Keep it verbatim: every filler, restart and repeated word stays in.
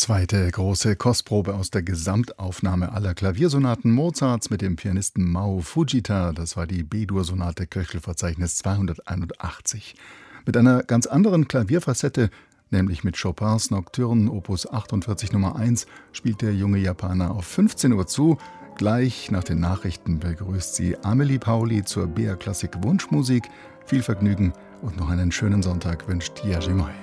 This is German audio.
Zweite große Kostprobe aus der Gesamtaufnahme aller Klaviersonaten Mozarts mit dem Pianisten Mao Fujita. Das war die B-Dur-Sonate Köchelverzeichnis zweihunderteinundachtzig. Mit einer ganz anderen Klavierfacette, nämlich mit Chopins Nocturne Opus achtundvierzig Nummer eins, spielt der junge Japaner auf fünfzehn Uhr zu. Gleich nach den Nachrichten begrüßt sie Amelie Pauli zur B R Klassik Wunschmusik. Viel Vergnügen und noch einen schönen Sonntag wünscht Jerzy Moy.